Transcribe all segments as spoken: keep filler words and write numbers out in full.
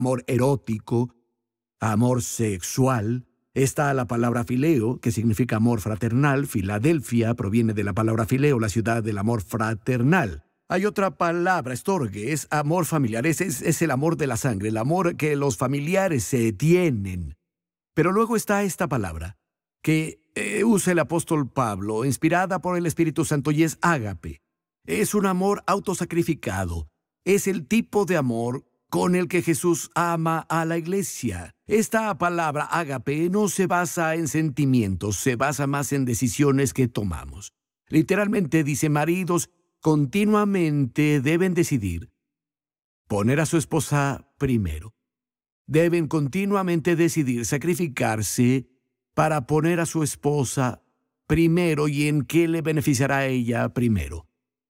amor erótico, amor sexual. Está la palabra fileo, que significa amor fraternal. Filadelfia proviene de la palabra fileo, la ciudad del amor fraternal. Hay otra palabra, storge, es amor familiar. Es, es, es el amor de la sangre, el amor que los familiares se tienen. Pero luego está esta palabra, que eh, usa el apóstol Pablo, inspirada por el Espíritu Santo, y es ágape. Es un amor autosacrificado. Es el tipo de amor con el que Jesús ama a la iglesia. Esta palabra ágape no se basa en sentimientos, se basa más en decisiones que tomamos. Literalmente dice, maridos continuamente deben decidir poner a su esposa primero. Deben continuamente decidir sacrificarse para poner a su esposa primero y en qué le beneficiará a ella primero.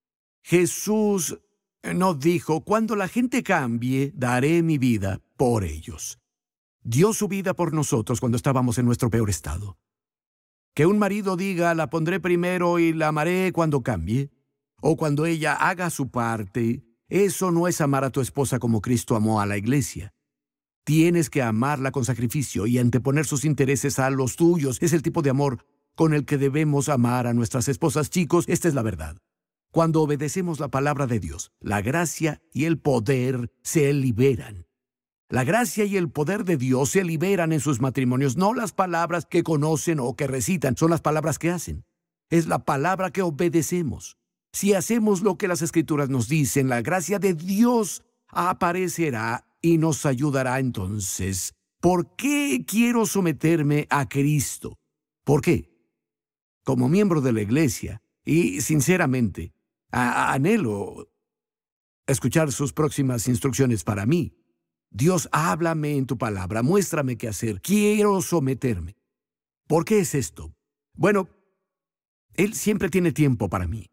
Jesús nos dijo, cuando la gente cambie, daré mi vida por ellos. Dio su vida por nosotros cuando estábamos en nuestro peor estado. Que un marido diga, la pondré primero y la amaré cuando cambie, o cuando ella haga su parte, eso no es amar a tu esposa como Cristo amó a la iglesia. Tienes que amarla con sacrificio y anteponer sus intereses a los tuyos. Es el tipo de amor con el que debemos amar a nuestras esposas. Chicos, esta es la verdad. Cuando obedecemos la palabra de Dios, la gracia y el poder se liberan. La gracia y el poder de Dios se liberan en sus matrimonios, no las palabras que conocen o que recitan, son las palabras que hacen. Es la palabra que obedecemos. Si hacemos lo que las Escrituras nos dicen, la gracia de Dios aparecerá y nos ayudará entonces. ¿Por qué quiero someterme a Cristo? ¿Por qué? Como miembro de la iglesia, y sinceramente, a- anhelo escuchar sus próximas instrucciones para mí. Dios, háblame en tu palabra, muéstrame qué hacer. Quiero someterme. ¿Por qué es esto? Bueno, Él siempre tiene tiempo para mí.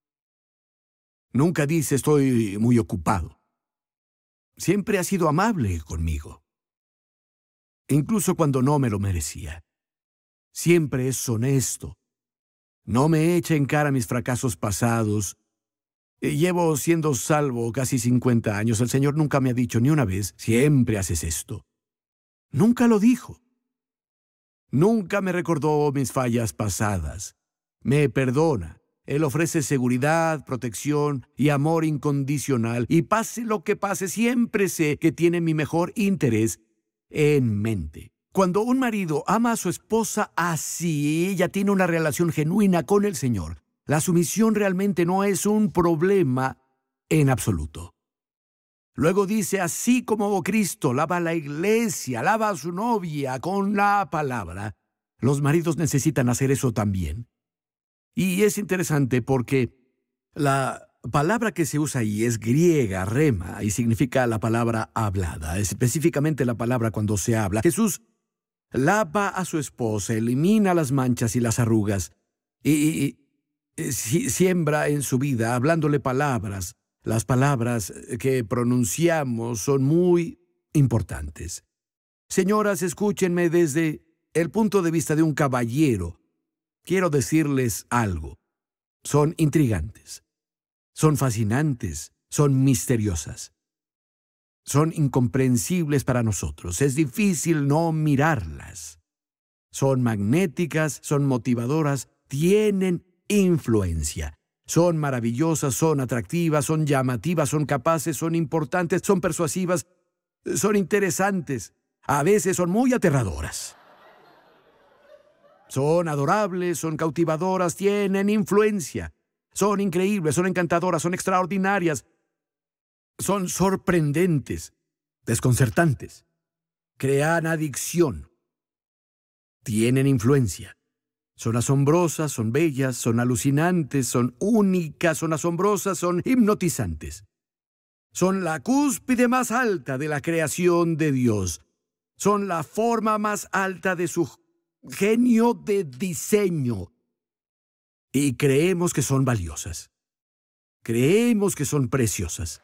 Nunca dice estoy muy ocupado. Siempre ha sido amable conmigo, incluso cuando no me lo merecía. Siempre es honesto. No me echa en cara mis fracasos pasados. Llevo siendo salvo casi cincuenta años. El Señor nunca me ha dicho ni una vez, siempre haces esto. Nunca lo dijo. Nunca me recordó mis fallas pasadas. Me perdona. Él ofrece seguridad, protección y amor incondicional. Y pase lo que pase, siempre sé que tiene mi mejor interés en mente. Cuando un marido ama a su esposa así, ella tiene una relación genuina con el Señor. La sumisión realmente no es un problema en absoluto. Luego dice, así como Cristo lava a la iglesia, lava a su novia con la palabra, los maridos necesitan hacer eso también. Y es interesante porque la palabra que se usa ahí es griega, rema, y significa la palabra hablada, específicamente la palabra cuando se habla. Jesús lava a su esposa, elimina las manchas y las arrugas, y, y, y siembra en su vida, hablándole palabras. Las palabras que pronunciamos son muy importantes. Señoras, escúchenme desde el punto de vista de un caballero. Quiero decirles algo. Son intrigantes, son fascinantes, son misteriosas. Son incomprensibles para nosotros. Es difícil no mirarlas. Son magnéticas, son motivadoras, tienen influencia. Son maravillosas, son atractivas, son llamativas, son capaces, son importantes, son persuasivas, son interesantes. A veces son muy aterradoras. Son adorables, son cautivadoras, tienen influencia. Son increíbles, son encantadoras, son extraordinarias. Son sorprendentes, desconcertantes. Crean adicción. Tienen influencia. Son asombrosas, son bellas, son alucinantes, son únicas, son asombrosas, son hipnotizantes. Son la cúspide más alta de la creación de Dios. Son la forma más alta de su genio de diseño. Y creemos que son valiosas. Creemos que son preciosas.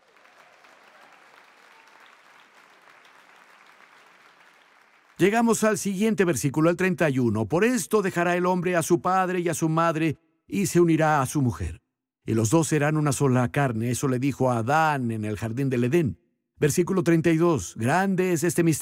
Llegamos al siguiente versículo, al treinta y uno. Por esto dejará el hombre a su padre y a su madre y se unirá a su mujer. Y los dos serán una sola carne. Eso le dijo a Adán en el jardín del Edén. Versículo treinta y dos. Grande es este misterio.